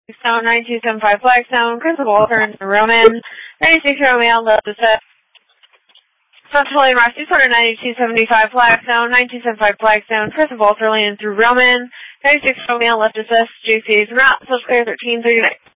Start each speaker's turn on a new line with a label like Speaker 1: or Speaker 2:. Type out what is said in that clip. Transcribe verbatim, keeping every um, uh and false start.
Speaker 1: Stone nine two seven five Blackstone, Christopher Walker and Roman, ninety-six Romeo, left to set. Central Rock six ninety-two seventy-five Blackstone, nine two seven five Blackstone, Christopher Walker, land through Roman, ninety-six Romeo, left to set, J C A's route, subscribe thirteen thirty-nine.